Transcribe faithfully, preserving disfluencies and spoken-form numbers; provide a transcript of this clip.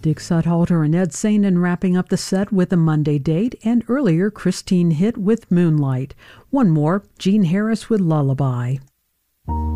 Dick Sudhalter and Ed Sainin wrapping up the set with A Monday Date, and earlier Christine Hitt with Moonlight. One more, Gene Harris with Lullaby.